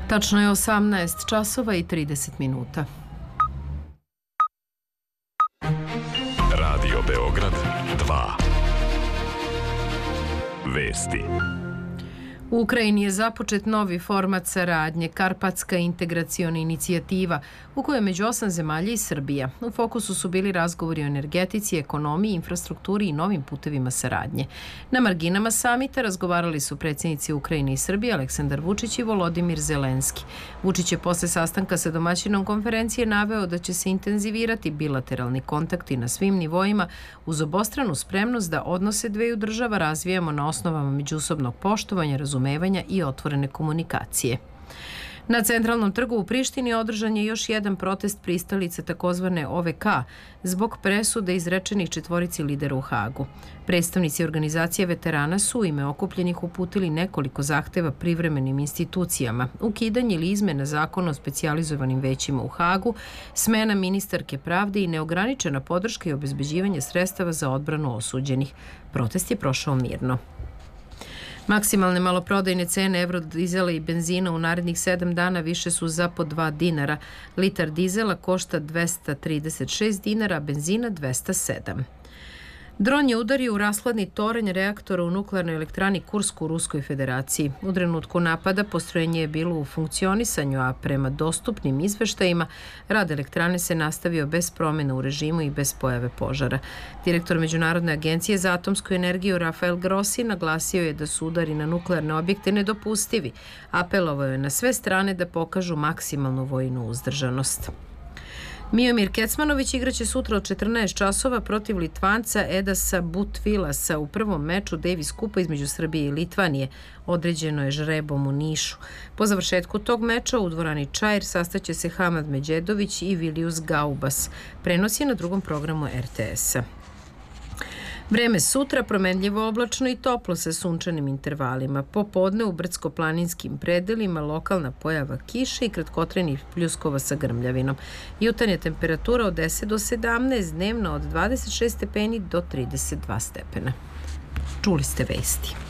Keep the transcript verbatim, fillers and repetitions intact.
Tačno je osamnaest časova i trideset minuta. Radio Beograd dva. Vesti. U Ukrajini je započet novi format saradnje, Karpatska integraciona inicijativa, u kojoj je među osam zemalja i Srbija. U fokusu su bili razgovori o energetici, ekonomiji, infrastrukturi i novim putevima saradnje. Na marginama samita razgovarali su predsjednici Ukrajine i Srbije Aleksandar Vučić i Volodimir Zelenski. Vučić je posle sastanka sa domaćinom konferencije naveo da će se intenzivirati bilateralni kontakti na svim nivoima uz obostranu spremnost da odnose dveju država razvijamo na osnovama međusobnog poštovanja, razumevanja i otvorene komunikacije. Na Centralnom trgu u Prištini održan je još jedan protest pristalice takozvane O V K zbog presude izrečenih četvorici lidera u Hagu. Predstavnici organizacije veterana su u ime okupljenih uputili nekoliko zahteva privremenim institucijama, ukidanje ili izmena zakona o specijalizovanim većima u Hagu, smena ministarke pravde i neograničena podrška i obezbeđivanje sredstava za odbranu osuđenih. Protest je prošao mirno. Maksimalne maloprodajne cene evrodizela i benzina u narednih sedam dana više su za po dva dinara. Litar dizela košta dvesta trideset šest dinara, a benzina dvesta sedam. Dron je udario u rashladni toranj reaktora u nuklearnoj elektrani Kursk u Ruskoj federaciji. U trenutku napada postrojenje je bilo u funkcionisanju, a prema dostupnim izveštajima rad elektrane se nastavio bez promjena u režimu i bez pojave požara. Direktor Međunarodne agencije za atomsku energiju Rafael Grossi naglasio je da su udari na nuklearne objekte nedopustivi. Apelovao je na sve strane da pokažu maksimalnu vojnu uzdržanost. Miomir Kecmanović igraće sutra od četrnaest časova protiv Litvanca Edasa Butvilasa u prvom meču Davis kupa između Srbije i Litvanije. Određeno je žrebom u Nišu. Po završetku tog meča u dvorani Čair sastaće se Hamad Međedović i Vilius Gaubas. Prenos je na drugom programu R T S-a. Vreme sutra promenljivo oblačno i toplo sa sunčanim intervalima. Popodne u brdsko-planinskim predelima lokalna pojava kiše i kratkotrenih pljuskova sa grmljavinom. Jutarnja temperatura od deset do sedamnaest, dnevno od dvadeset šest stepeni do trideset dva stepena. Čuli ste vesti.